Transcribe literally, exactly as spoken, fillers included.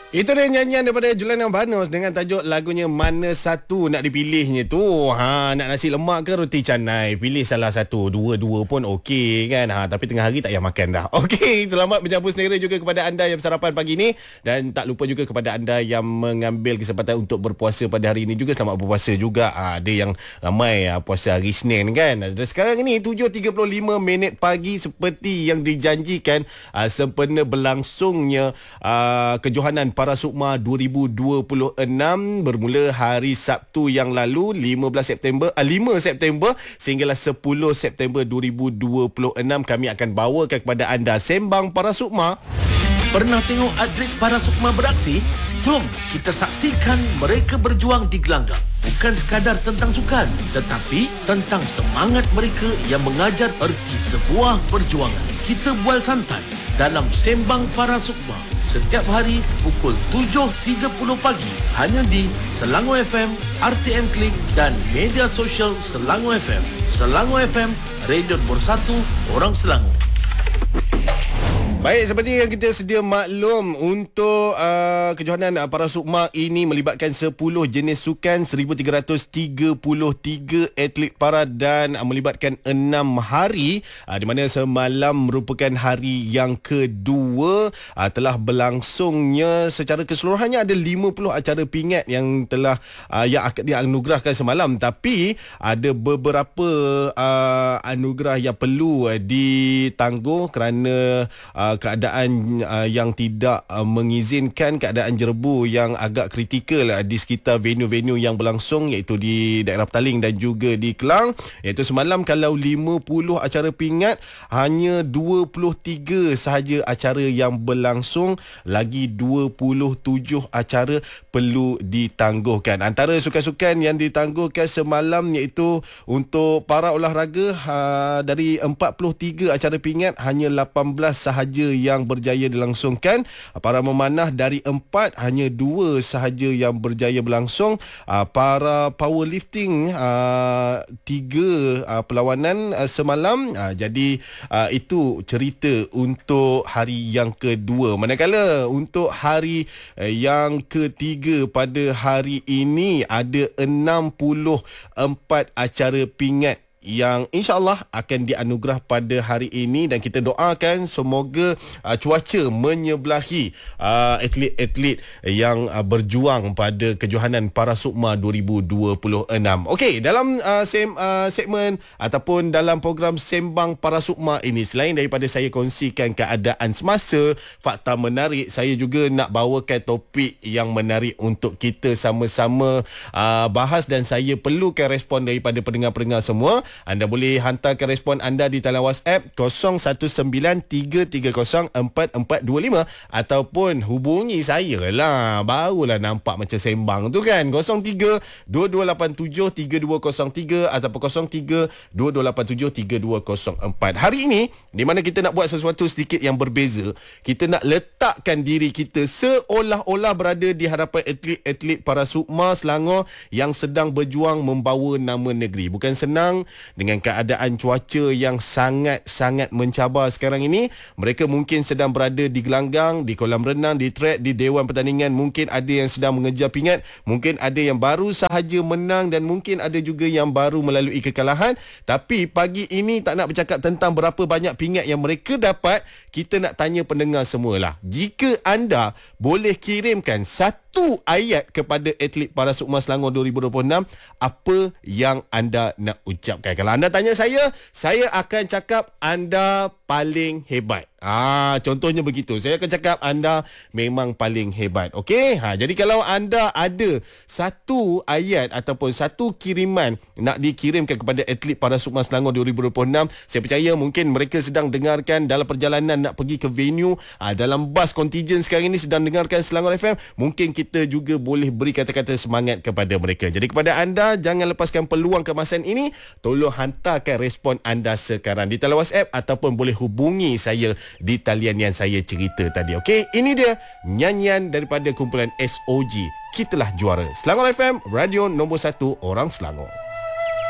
Itu dia nyanyian daripada Juliana Banos dengan tajuk lagunya Mana Satu Nak Dipilihnya tu. Ha, nak nasi lemak ke roti canai? Pilih salah satu. Dua-dua pun okey kan. Ha, tapi tengah hari tak payah makan dah. Okey, selamat menyambut selera juga kepada anda yang bersarapan pagi ni. Dan tak lupa juga kepada anda yang mengambil kesempatan untuk berpuasa pada hari ini juga. Selamat berpuasa juga. Ha, ada yang ramai ha, puasa hari Isnin kan. Dan sekarang ini tujuh tiga puluh lima minit pagi, seperti yang dijanjikan ha, sempena berlangsungnya ha, kejohanan Para Sukma dua ribu dua puluh enam bermula hari Sabtu yang lalu lima belas September uh, lima September sehinggalah sepuluh September dua ribu dua puluh enam. Kami akan bawakan kepada anda Sembang Para Sukma. Pernah tengok atlet Para Sukma beraksi? Jom kita saksikan mereka berjuang di gelanggang. Bukan sekadar tentang sukan, tetapi tentang semangat mereka yang mengajar erti sebuah perjuangan. Kita bual santai dalam Sembang Para Sukma setiap hari pukul tujuh tiga puluh pagi hanya di Selangor F M, R T M Klik dan media sosial Selangor F M. Selangor F M, radio nombor satu orang Selangor. Baik, seperti yang kita sedia maklum, untuk uh, kejohanan uh, Para Sukma ini melibatkan sepuluh jenis sukan, seribu tiga ratus tiga puluh tiga atlet para dan uh, melibatkan enam hari, uh, di mana semalam merupakan hari yang kedua. Uh, telah berlangsungnya secara keseluruhannya ada lima puluh acara pingat yang telah uh, yang akan dianugerahkan semalam, tapi ada beberapa uh, anugerah yang perlu uh, ditangguh kerana uh, keadaan uh, yang tidak uh, mengizinkan, keadaan jerebu yang agak kritikal uh, di sekitar venue-venue yang berlangsung, iaitu di daerah Petaling dan juga di Kelang. Iaitu semalam kalau lima puluh acara pingat, hanya dua puluh tiga sahaja acara yang berlangsung, lagi dua puluh tujuh acara perlu ditangguhkan. Antara sukan-sukan yang ditangguhkan semalam iaitu untuk para olahraga, uh, dari empat puluh tiga acara pingat hanya lapan belas sahaja yang berjaya dilangsungkan. Para memanah dari empat hanya dua sahaja yang berjaya berlangsung. Para powerlifting tiga perlawanan semalam. Jadi itu cerita untuk hari yang kedua. Manakala untuk hari yang ketiga pada hari ini ada enam puluh empat acara pingat yang insya-Allah akan dianugerah pada hari ini, dan kita doakan semoga uh, cuaca menyebelahi uh, atlet-atlet yang uh, berjuang pada kejohanan Para Sukma dua ribu dua puluh enam. Okey, dalam uh, sem, uh, segmen ataupun dalam program Sembang Para Sukma ini, selain daripada saya kongsikan keadaan semasa, fakta menarik, saya juga nak bawakan topik yang menarik untuk kita sama-sama uh, bahas, dan saya perlukan respon daripada pendengar-pendengar semua. Anda boleh hantarkan respon anda di talian WhatsApp kosong satu sembilan tiga tiga kosong empat empat dua lima ataupun hubungi saya lah. Barulah nampak macam sembang tu kan. kosong tiga dua dua lapan tujuh tiga dua kosong tiga ataupun kosong tiga dua dua lapan tujuh tiga dua kosong empat. Hari ini, di mana kita nak buat sesuatu sedikit yang berbeza. Kita nak letakkan diri kita seolah-olah berada di hadapan atlet-atlet Para Sukma Selangor yang sedang berjuang membawa nama negeri. Bukan senang dengan keadaan cuaca yang sangat-sangat mencabar sekarang ini. Mereka mungkin sedang berada di gelanggang, di kolam renang, di trek, di Dewan Pertandingan. Mungkin ada yang sedang mengejar pingat, mungkin ada yang baru sahaja menang, dan mungkin ada juga yang baru melalui kekalahan. Tapi pagi ini tak nak bercakap tentang berapa banyak pingat yang mereka dapat. Kita nak tanya pendengar semualah, jika anda boleh kirimkan satu ayat kepada atlet Para Sukma Selangor dua ribu dua puluh enam, apa yang anda nak ucapkan? Kalau anda tanya saya, saya akan cakap anda paling hebat. Ah, contohnya begitu. Saya akan cakap anda memang paling hebat. Okey? Ha, jadi kalau anda ada satu ayat ataupun satu kiriman nak dikirimkan kepada atlet Para Sukma Selangor dua ribu dua puluh enam, saya percaya mungkin mereka sedang dengarkan dalam perjalanan nak pergi ke venue, ah, dalam bas kontijen sekarang ini sedang dengarkan Selangor F M. Mungkin kita juga boleh beri kata-kata semangat kepada mereka. Jadi kepada anda, jangan lepaskan peluang kemasan ini. Tolong hantarkan respon anda sekarang di talian WhatsApp ataupun boleh hubungi saya di talian yang saya cerita tadi. Okey, ini dia nyanyian daripada kumpulan S O G, Kitalah Juara. Selangor F M, radio nombor satu orang Selangor.